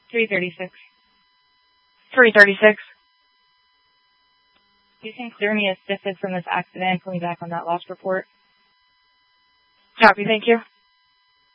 336. 336. You can clear me as stiffed from this accident and put me back on that lost report. Copy, thank you.